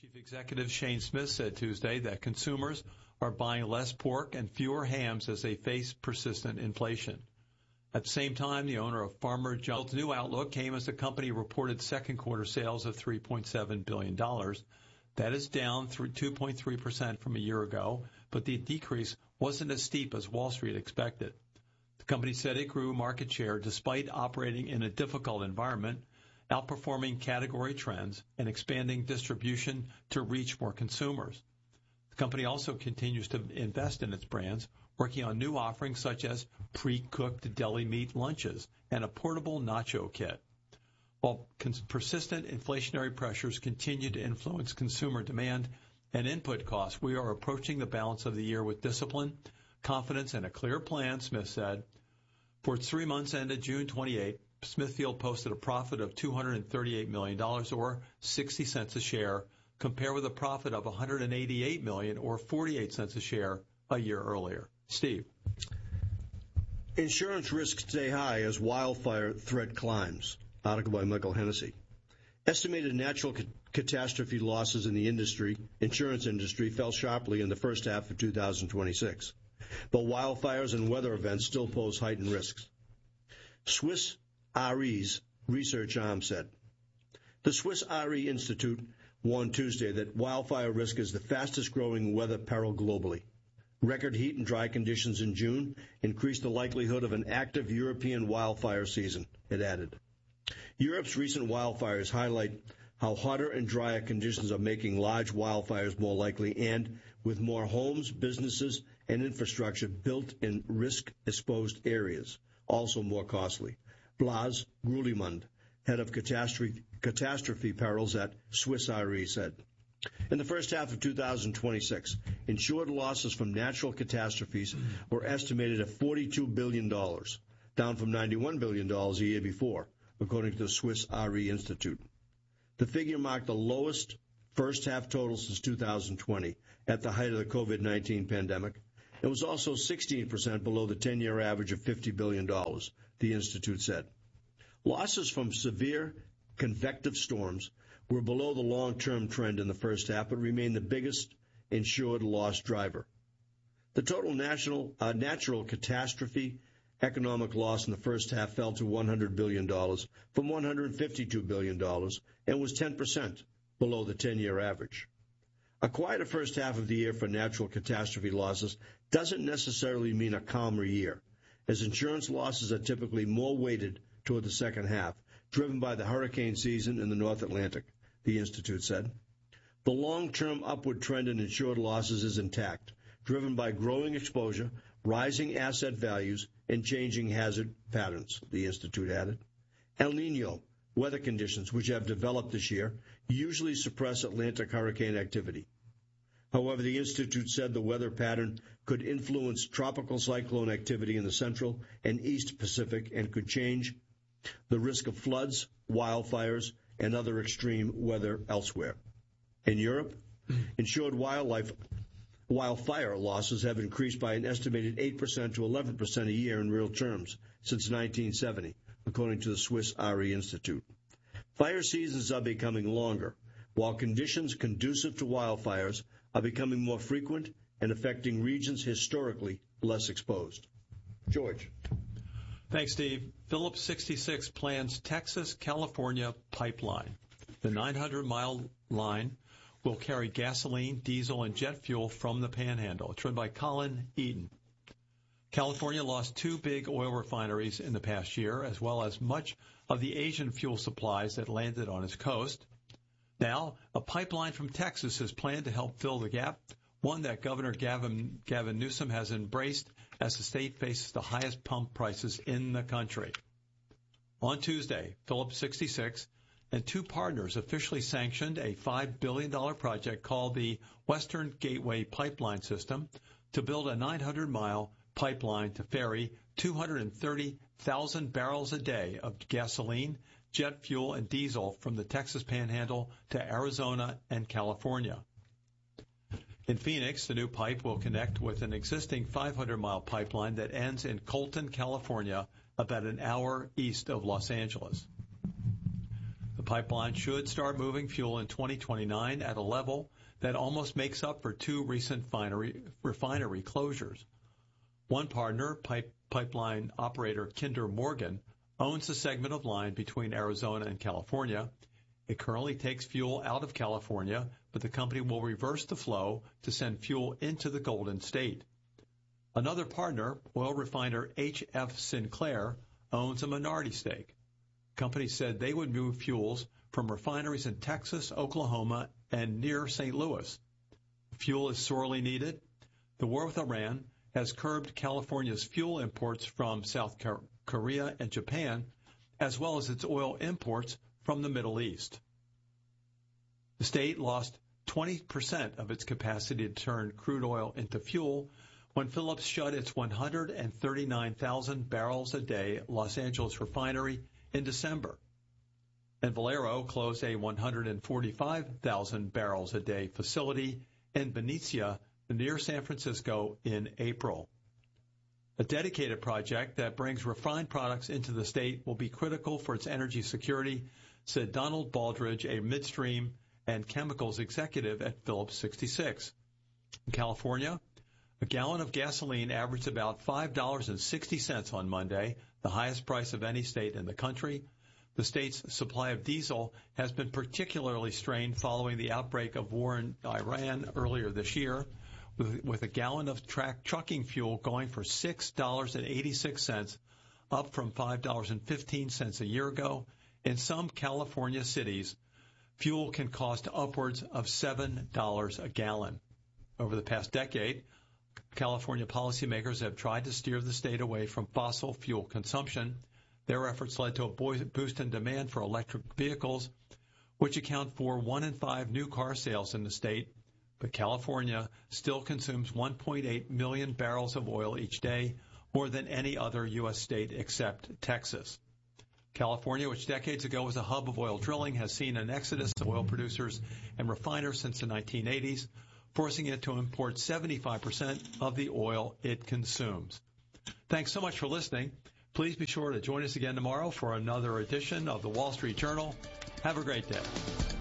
Chief Executive Shane Smith said Tuesday that consumers are buying less pork and fewer hams as they face persistent inflation. At the same time, the owner of Farmer John's new outlook came as the company reported second quarter sales of $3.7 billion. That is down 2.3% from a year ago, but the decrease wasn't as steep as Wall Street expected. The company said it grew market share despite operating in a difficult environment, outperforming category trends and expanding distribution to reach more consumers. The company also continues to invest in its brands, working on new offerings such as pre-cooked deli meat lunches and a portable nacho kit. While persistent inflationary pressures continue to influence consumer demand and input costs, we are approaching the balance of the year with discipline, confidence, and a clear plan, Smith said. For its 3 months ended June 28, Smithfield posted a profit of $238 million, or 60 cents a share, compared with a profit of $188 million, or 48 cents a share, a year earlier. Steve. Insurance risks stay high as wildfire threat climbs. Article by Michael Hennessy. Estimated natural catastrophe losses in the insurance industry, fell sharply in the first half of 2026. But wildfires and weather events still pose heightened risks. Swiss Re's research arm said. The Swiss Re Institute warned Tuesday that wildfire risk is the fastest growing weather peril globally. Record heat and dry conditions in June increased the likelihood of an active European wildfire season, it added. Europe's recent wildfires highlight how hotter and drier conditions are making large wildfires more likely and, with more homes, businesses, and infrastructure built in risk-exposed areas, also more costly. Blas Grulimund, head of catastrophe perils at Swiss Re, said. In the first half of 2026, insured losses from natural catastrophes were estimated at $42 billion, down from $91 billion a year before, according to the Swiss Re Institute. The figure marked the lowest first-half total since 2020, at the height of the COVID-19 pandemic. It was also 16% below the 10-year average of $50 billion, the Institute said. Losses from severe convective storms were below the long-term trend in the first half, but remain the biggest insured loss driver. The total natural catastrophe economic loss in the first half fell to $100 billion from $152 billion and was 10% below the 10-year average. A quieter first half of the year for natural catastrophe losses doesn't necessarily mean a calmer year, as insurance losses are typically more weighted toward the second half, driven by the hurricane season in the North Atlantic, the Institute said. The long-term upward trend in insured losses is intact, driven by growing exposure, rising asset values, and changing hazard patterns, the Institute added. El Nino weather conditions, which have developed this year, usually suppress Atlantic hurricane activity. However, the Institute said the weather pattern could influence tropical cyclone activity in the central and east Pacific and could change the risk of floods, wildfires, and other extreme weather elsewhere. In Europe, insured wildfire losses have increased by an estimated 8% to 11% a year in real terms since 1970, according to the Swiss Re Institute. Fire seasons are becoming longer, while conditions conducive to wildfires are becoming more frequent and affecting regions historically less exposed. George. Thanks, Steve. Phillips 66 plans Texas-California pipeline. The 900-mile line will carry gasoline, diesel, and jet fuel from the Panhandle. It's read by Colin Eaton. California lost 2 big oil refineries in the past year, as well as much of the Asian fuel supplies that landed on its coast. Now, a pipeline from Texas is planned to help fill the gap, one that Governor Gavin Newsom has embraced as the state faces the highest pump prices in the country. On Tuesday, Phillips 66 and 2 partners officially sanctioned a $5 billion project called the Western Gateway Pipeline System to build a 900-mile pipeline to ferry 230,000 barrels a day of gasoline, jet fuel, and diesel from the Texas Panhandle to Arizona and California. In Phoenix, the new pipe will connect with an existing 500-mile pipeline that ends in Colton, California, about an hour east of Los Angeles. The pipeline should start moving fuel in 2029 at a level that almost makes up for two recent refinery closures. One partner, pipeline operator Kinder Morgan, owns a segment of line between Arizona and California. It currently takes fuel out of California, but the company will reverse the flow to send fuel into the Golden State. Another partner, oil refiner H.F. Sinclair, owns a minority stake. The company said they would move fuels from refineries in Texas, Oklahoma, and near St. Louis. Fuel is sorely needed. The war with Iran has curbed California's fuel imports from South Korea and Japan, as well as its oil imports from the Middle East. The state lost 20% of its capacity to turn crude oil into fuel when Phillips shut its 139,000 barrels a day Los Angeles refinery in December. And Valero closed a 145,000 barrels a day facility in Benicia near San Francisco in April. A dedicated project that brings refined products into the state will be critical for its energy security, said Donald Baldridge, a midstream and chemicals executive at Phillips 66. In California, a gallon of gasoline averaged about $5.60 on Monday, the highest price of any state in the country. The state's supply of diesel has been particularly strained following the outbreak of war in Iran earlier this year, with a gallon of trucking fuel going for $6.86, up from $5.15 a year ago. In some California cities, fuel can cost upwards of $7 a gallon. Over the past decade, California policymakers have tried to steer the state away from fossil fuel consumption. Their efforts led to a boost in demand for electric vehicles, which account for 1 in 5 new car sales in the state. But California still consumes 1.8 million barrels of oil each day, more than any other U.S. state except Texas. California, which decades ago was a hub of oil drilling, has seen an exodus of oil producers and refiners since the 1980s, forcing it to import 75% of the oil it consumes. Thanks so much for listening. Please be sure to join us again tomorrow for another edition of the Wall Street Journal. Have a great day.